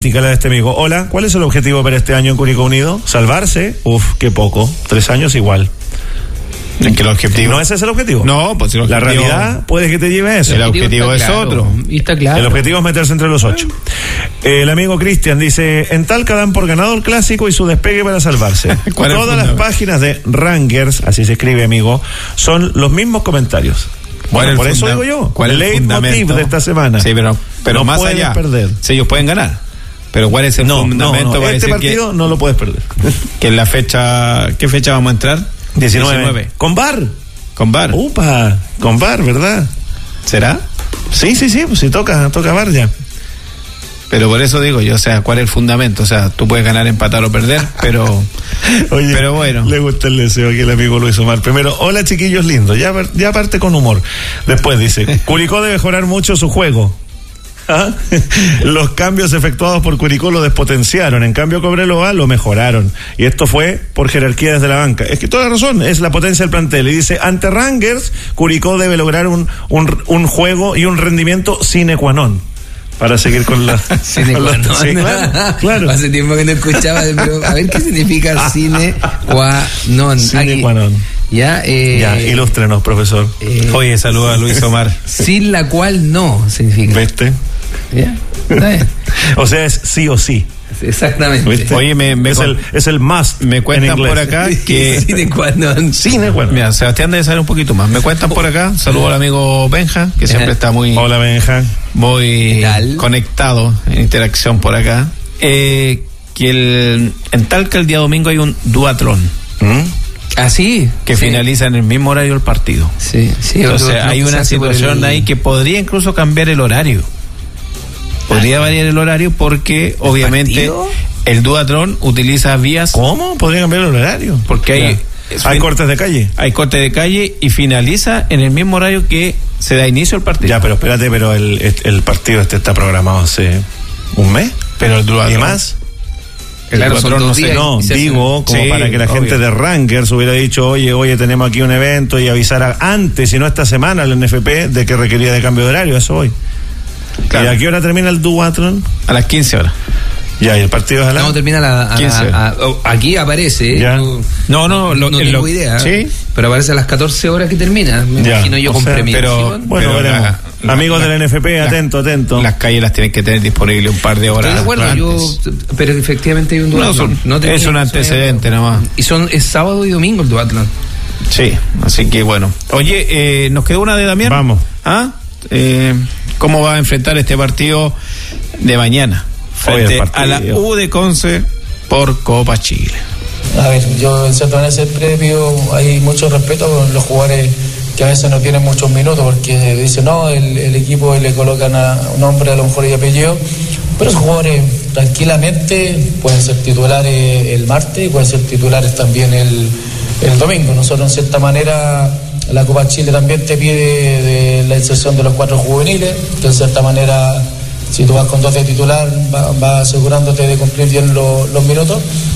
magnífica la de este amigo. Hola, ¿cuál es el objetivo para este año en Curicó Unido? ¿Salvarse? Uf, qué poco. 3 años igual. ¿En qué el objetivo? ¿No ese es el objetivo? No, pues el objetivo, la realidad puede que te lleve a eso. El objetivo es claro, otro. Y está claro. El objetivo es meterse entre los 8. El amigo Cristian dice: en Talca dan por ganado el clásico y su despegue para salvarse. Todas las páginas de Rangers, así se escribe, amigo, son los mismos comentarios. Bueno, por eso digo yo, ¿cuál es el leitmotiv fundamento de esta semana? Sí, pero no más allá. Perder. Sí, ellos pueden ganar. Pero ¿cuál es el fundamento para este decir partido no lo puedes perder? Que en la fecha, ¿qué fecha vamos a entrar? 19. Con VAR. Con VAR. Upa, con VAR, ¿verdad? ¿Será? Sí, pues si toca VAR ya. Pero por eso digo yo, o sea, ¿cuál es el fundamento? O sea, tú puedes ganar, empatar o perder, pero oye, pero bueno. Le gusta el deseo que el amigo Luis Omar. Primero, hola chiquillos lindos, ya parte con humor. Después dice, Curicó debe mejorar mucho su juego. ¿Ah? Los cambios efectuados por Curicó lo despotenciaron, en cambio Cobreloa lo mejoraron, y esto fue por jerarquía desde la banca. Es que toda la razón, es la potencia del plantel. Y dice, ante Rangers, Curicó debe lograr un juego y un rendimiento sine qua non para seguir con la... Sine qua non. Sí, claro. Hace tiempo que no escuchaba, pero a ver qué significa sine qua non. Sine qua non. Ya, ilústrenos, profesor. Oye, saluda a Luis Omar. Sin la cual no significa. ¿Viste? ¿Ya? ¿Está bien? O sea, es sí o sí. Exactamente. ¿Viste? Oye, es el must. Me cuentan por acá que... Sine qua non. Mira, Sebastián debe saber un poquito más. Me cuentan por acá, saludo al amigo Benja, que siempre está muy... Hola, Benja. Muy conectado en interacción por acá. Que en Talca el día domingo hay un duatlón. ¿Ah, sí? Que finaliza en el mismo horario el partido. Sí. Entonces hay una situación ahí que podría incluso cambiar el horario. Podría variar el horario porque obviamente el duatlón utiliza vías. ¿Cómo? ¿Podría cambiar el horario? Porque hay cortes de calle. Hay cortes de calle y finaliza en el mismo horario que se da inicio al partido. Ya, pero espérate, el partido está programado hace un mes. Pero el duatlón. ¿Y más? Claro, son 2 días. No, digo, como para que la gente de Rangers hubiera dicho, oye, tenemos aquí un evento, y avisara antes, si no esta semana, al NFP, de que requería de cambio de horario, eso hoy. Claro. ¿Y a qué hora termina el duatlón? A las 15 horas. Ya, y el partido es a la... No, termina a 15. Aquí aparece. Ya. No tengo idea. ¿Sí? Pero aparece a las 14 horas que termina. Me imagino yo con premeditación. Bueno, veremos. Amigos del NFP, atento. Las calles las tienen que tener disponibles un par de horas. Estoy de acuerdo, pero efectivamente hay un duatlón. Es un antecedente nomás. Y es sábado y domingo el duatlón. Sí, así que bueno. Oye, ¿nos quedó una de Damián? Vamos. ¿Cómo va a enfrentar este partido de mañana? Frente a la U de Conce por Copa Chile. A ver, yo en cierta manera previo hay mucho respeto con los jugadores que a veces no tienen muchos minutos porque dicen no, el equipo le colocan a un nombre a lo mejor y apellido, pero esos jugadores tranquilamente pueden ser titulares el martes y pueden ser titulares también el domingo. Nosotros en cierta manera la Copa Chile también te pide de la inserción de los 4 juveniles, que en cierta manera si tú vas con 2 de titular va asegurándote de cumplir bien los minutos.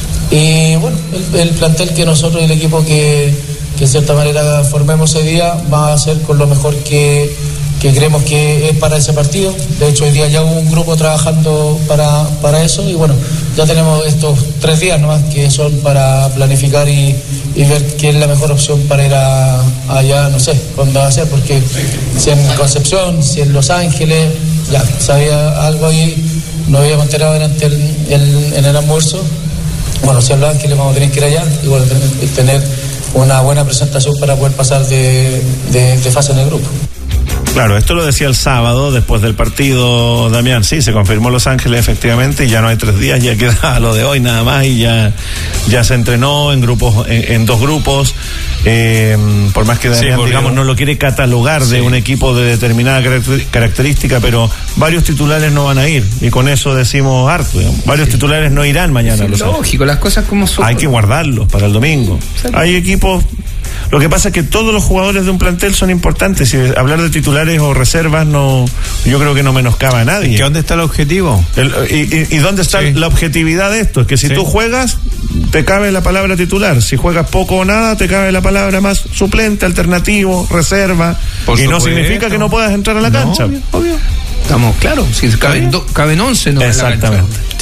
Y bueno, el plantel que nosotros y el equipo que en cierta manera formemos ese día va a ser con lo mejor que creemos que es para ese partido. De hecho hoy día ya hubo un grupo trabajando para eso y bueno, ya tenemos estos 3 días nomás que son para planificar y ver qué es la mejor opción para ir allá, no sé cuándo va a ser, porque si en Concepción, si en Los Ángeles, ya sabía algo ahí, no habíamos enterado durante en el almuerzo. Bueno, si en Los Ángeles vamos a tener que ir allá y bueno, tener una buena presentación para poder pasar de fase en el grupo. Claro, esto lo decía el sábado después del partido, Damián. Sí, se confirmó Los Ángeles efectivamente y ya no hay 3 días, ya queda lo de hoy nada más y ya se entrenó en grupos, en 2 grupos. Por más que Damián, digamos, no lo quiere catalogar de un equipo de determinada característica, pero varios titulares no van a ir y con eso decimos harto. Varios titulares no irán mañana. Sí, lógico, las cosas como son. Hay que guardarlos para el domingo. Hay equipos. Lo que pasa es que todos los jugadores de un plantel son importantes. Si hablar de titulares o reservas yo creo que no menoscaba a nadie. ¿Dónde está el objetivo? ¿Y dónde está la objetividad de esto? Es que si tú juegas, te cabe la palabra titular. Si juegas poco o nada, te cabe la palabra más suplente, alternativo, reserva. No significa que no puedas entrar a la cancha. Obvio. Estamos claros, si caben 11, ¿no? Exactamente.